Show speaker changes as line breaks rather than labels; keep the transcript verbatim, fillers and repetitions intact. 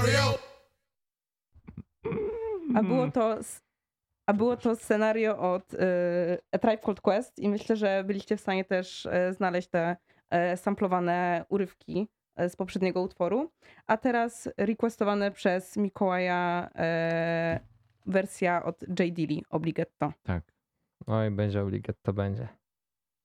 A było to, a było to scenario od y, A Tribe Called Quest i myślę, że byliście w stanie też y, znaleźć te y, samplowane urywki y, z poprzedniego utworu. A teraz requestowane przez Mikołaja y, wersja od J. Dilly, Obligetto.
Tak. No i będzie Obligetto będzie.